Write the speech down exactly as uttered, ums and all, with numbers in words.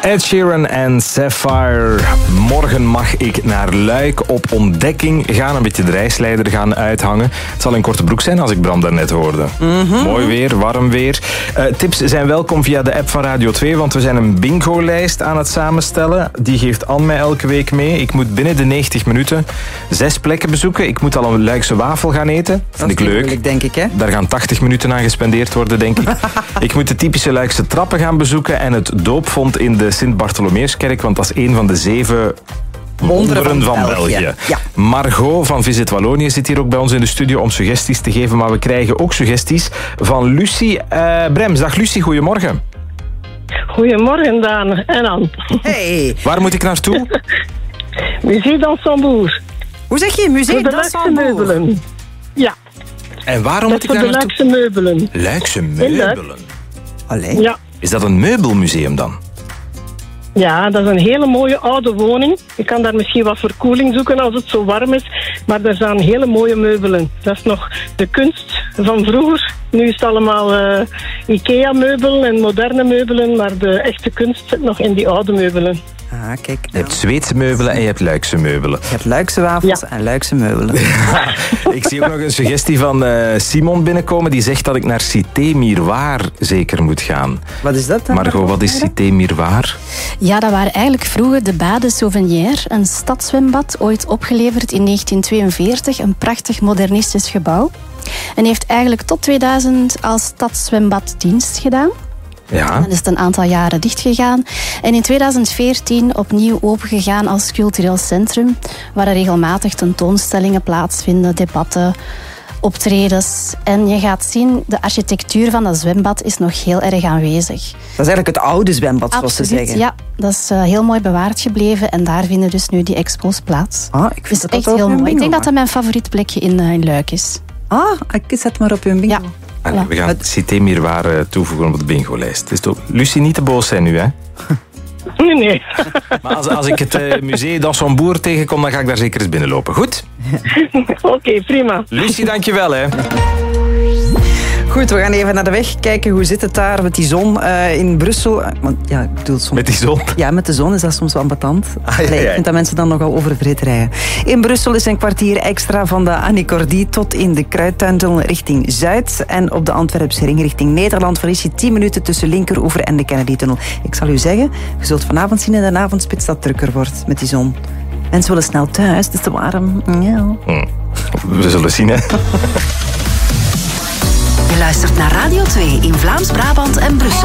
Ed Sheeran en Sapphire. Morgen mag ik naar Luik op ontdekking gaan. Een beetje de reisleider gaan uithangen. Het zal in korte broek zijn als ik Bram daarnet hoorde. Mm-hmm. Mooi weer, warm weer. Uh, tips zijn welkom via de app van Radio twee, want we zijn een bingo-lijst aan het samenstellen. Die geeft Anne mij elke week mee. Ik moet binnen de negentig minuten zes plekken bezoeken. Ik moet al een Luikse wafel gaan eten. Vind ik leuk. Moeilijk, denk ik, hè? Daar gaan tachtig minuten aan gespendeerd worden, denk ik. Ik moet de typische Luikse trappen gaan bezoeken en het doopvond in de Sint-Bartholomeuskerk, want dat is een van de zeven wonderen van, van België. België. Ja. Margot van Visit Wallonië zit hier ook bij ons in de studio om suggesties te geven, maar we krijgen ook suggesties van Lucie uh, Brems. Dag Lucie, goedemorgen. Goedemorgen, Daan en Anne. Hey. Waar moet ik naartoe? Musée d'Ansembourg. Hoe zeg je? Musée d'Ansembourg? Ja. En waarom dat moet ik daar naartoe? Luikse meubelen. Luikse meubelen? Allee. Ja. Is dat een meubelmuseum dan? Ja, dat is een hele mooie oude woning. Je kan daar misschien wat verkoeling zoeken als het zo warm is. Maar er staan hele mooie meubelen. Dat is nog de kunst van vroeger. Nu is het allemaal uh, IKEA-meubelen en moderne meubelen. Maar de echte kunst zit nog in die oude meubelen. Ah, kijk nou. Je hebt Zweedse meubelen en je hebt Luikse meubelen. Je hebt Luikse wafels ja. en Luikse meubelen. Ja, ik zie ook nog een suggestie van uh, Simon binnenkomen. Die zegt dat ik naar Cité Miroir zeker moet gaan. Wat is dat dan? Margot, wat is Cité Miroir? Ja, dat waren eigenlijk vroeger de Baden Souvenir. Een stadszwembad, ooit opgeleverd in negentien tweeënveertig. Een prachtig modernistisch gebouw. En heeft eigenlijk tot tweeduizend als stadszwembad dienst gedaan. Ja. Dan is het een aantal jaren dichtgegaan. En in tweeduizend veertien opnieuw opengegaan als cultureel centrum, waar er regelmatig tentoonstellingen plaatsvinden, debatten, optredens. En je gaat zien, de architectuur van dat zwembad is nog heel erg aanwezig. Dat is eigenlijk het oude zwembad, zoals ze zeggen. Ja, dat is uh, heel mooi bewaard gebleven. En daar vinden dus nu die expos plaats. Ah, ik vind dus dat echt dat heel mooi. bingo, Ik denk maar. dat dat mijn favoriet plekje in, uh, in Luik is. Ah, ik zet maar op hun bingo. Ja. Allee, we gaan Cité Miroir toevoegen op de bingo-lijst. Dus toch, Lucie, niet te boos zijn nu, hè? Nee, nee. Maar als, als ik het uh, Musée d'Ansembourg tegenkom, dan ga ik daar zeker eens binnenlopen. Goed? Oké, okay, prima. Lucie, dankjewel, hè. Goed, we gaan even naar de weg kijken. Hoe zit het daar met die zon uh, in Brussel? Want, ja, ik bedoel, soms... Met die zon? Ja, met de zon is dat soms wel ambetant. Ah, ja, ja. Ik vind dat mensen dan nogal oververhit rijden. In Brussel is een kwartier extra van de Annie Cordy tot in de Kruidtuintunnel richting Zuid. En op de Antwerpse ring richting Nederland verlies je tien minuten tussen Linkeroever en de Kennedy-tunnel. Ik zal u zeggen, je zult vanavond zien in de avondspits dat het drukker wordt met die zon. Mensen willen snel thuis, het is te warm. Ja. Hmm. We zullen zien, hè. Je luistert naar Radio twee in Vlaams-Brabant en Brussel.